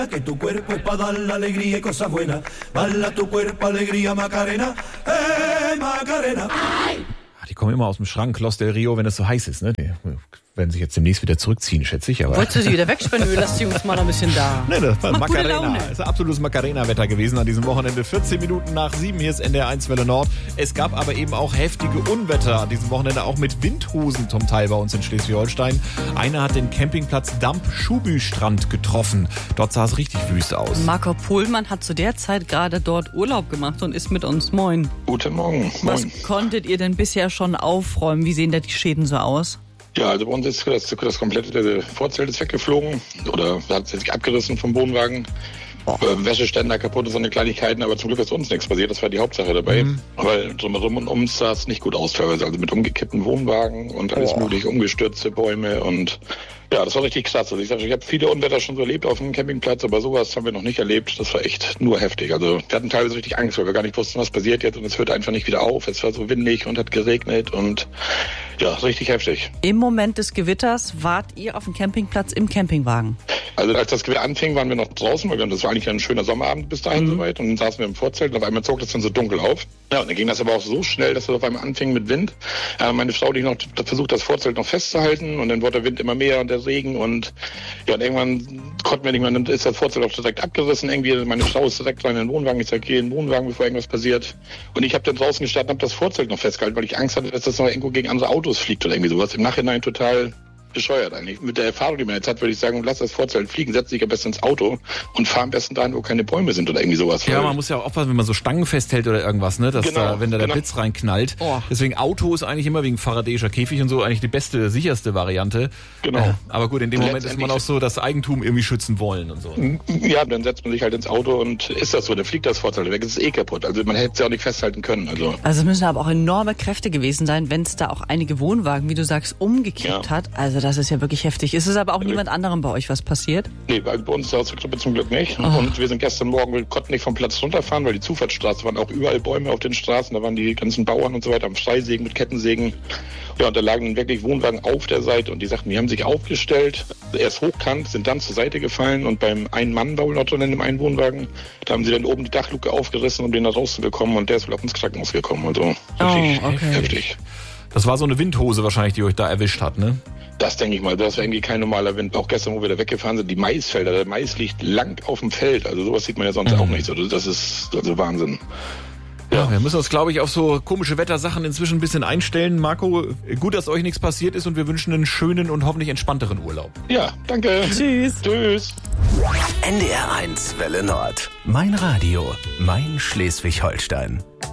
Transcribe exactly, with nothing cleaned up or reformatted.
Que tu cuerpo es para dar la alegría y cosas buenas. Bala tu cuerpo, alegría, Macarena. Eh, Macarena. Die kommen immer aus dem Schrank, Los del Rio, wenn es so heiß ist, ne? Die werden sich jetzt demnächst wieder zurückziehen, schätze ich. Aber wolltest du sie wieder wegsperren? Du lässt die Jungs mal noch ein bisschen da. Nee, das war Macht gute Macarena. Laune. Das ist ein absolutes Macarena-Wetter gewesen an diesem Wochenende. vierzehn Minuten nach sieben, hier ist N D R eins Welle Nord. Es gab aber eben auch heftige Unwetter an diesem Wochenende, auch mit Windhosen zum Teil bei uns in Schleswig-Holstein. Einer hat den Campingplatz Damp-Schuby-Strand getroffen. Dort sah es richtig wüst aus. Marco Pohlmann hat zu der Zeit gerade dort Urlaub gemacht und ist mit uns. Moin. Guten Morgen. Was Moin. konntet ihr denn bisher schon aufräumen? Wie sehen da die Schäden so aus? Ja, also bei uns ist das, das komplette Vorzelt ist weggeflogen oder hat sich abgerissen vom Wohnwagen. Oh. Äh, Wäscheständer kaputt, so eine Kleinigkeiten, aber zum Glück ist uns nichts passiert, das war die Hauptsache dabei. Mhm. Weil drumherum und um sah es nicht gut aus teilweise, also mit umgekippten Wohnwagen und alles oh. mögliche, umgestürzte Bäume und ja, das war richtig krass. Also ich sag, ich habe viele Unwetter schon so erlebt auf dem Campingplatz, aber sowas haben wir noch nicht erlebt. Das war echt nur heftig. Also wir hatten teilweise richtig Angst, weil wir gar nicht wussten, was passiert jetzt und es hörte einfach nicht wieder auf. Es war so windig und hat geregnet und ja, richtig heftig. Im Moment des Gewitters wart ihr auf dem Campingplatz im Campingwagen? Also als das Gewitter anfing, waren wir noch draußen, weil wir, das war eigentlich ein schöner Sommerabend bis dahin mhm. soweit und dann saßen wir im Vorzelt und auf einmal zog das dann so dunkel auf. Ja, und dann ging das aber auch so schnell, dass es auf einmal anfing mit Wind. Ja, meine Frau, die noch versucht, das Vorzelt noch festzuhalten und dann wurde der Wind immer mehr und der Regen und ja, und irgendwann konnten wir nicht mehr, dann ist das Vorzelt auch direkt abgerissen. Irgendwie, meine Frau ist direkt rein in den Wohnwagen, ich sage, geh in den Wohnwagen, bevor irgendwas passiert. Und ich habe dann draußen gestanden und habe das Vorzelt noch festgehalten, weil ich Angst hatte, dass das noch irgendwo gegen andere Autos fliegt oder irgendwie sowas. Im Nachhinein total bescheuert eigentlich. Mit der Erfahrung, die man jetzt hat, würde ich sagen, lass das Vorzelt fliegen, setz dich am besten ins Auto und fahr am besten dahin, wo keine Bäume sind oder irgendwie sowas. Ja, man muss ja auch aufpassen, wenn man so Stangen festhält oder irgendwas, ne, dass genau, da, wenn da der genau. Blitz reinknallt. Oh. Deswegen Auto ist eigentlich immer wegen faradäischer Käfig und so eigentlich die beste, sicherste Variante. Genau. Äh, aber gut, in dem Moment ist man auch so das Eigentum irgendwie schützen wollen und so. Ja, dann setzt man sich halt ins Auto und ist das so, dann fliegt das Vorzelt weg, es ist eh kaputt. Also man hätte es ja auch nicht festhalten können. Also, also es müssen aber auch enorme Kräfte gewesen sein, wenn es da auch einige Wohnwagen, wie du sagst, umgekippt ja. hat. Also das ist ja wirklich heftig. Ist es aber auch niemand anderem bei euch was passiert? Nee, bei uns aus der Gruppe zum Glück nicht. Oh. Und wir sind gestern Morgen, wir konnten nicht vom Platz runterfahren, weil die Zufahrtsstraße waren auch überall Bäume auf den Straßen. Da waren die ganzen Bauern und so weiter am Freisägen mit Kettensägen. Ja, und da lagen wirklich Wohnwagen auf der Seite und die sagten, die haben sich aufgestellt, erst hochkant, sind dann zur Seite gefallen und beim Ein-Mann-Bau noch drin in dem einen Wohnwagen, da haben sie dann oben die Dachluke aufgerissen, um den da rauszubekommen und der ist wohl auf ins Krankenhaus gekommen. Also richtig oh, okay. heftig. Das war so eine Windhose wahrscheinlich, die euch da erwischt hat, ne? Das denke ich mal, das war irgendwie kein normaler Wind. Auch gestern, wo wir da weggefahren sind, die Maisfelder, der Mais liegt lang auf dem Feld. Also sowas sieht man ja sonst mhm. auch nicht so. Das ist also Wahnsinn. Ja, wir müssen uns, glaube ich, auf so komische Wettersachen inzwischen ein bisschen einstellen. Marco, gut, dass euch nichts passiert ist und wir wünschen einen schönen und hoffentlich entspannteren Urlaub. Ja, danke. Tschüss. Tschüss. N D R eins Welle Nord. Mein Radio. Mein Schleswig-Holstein.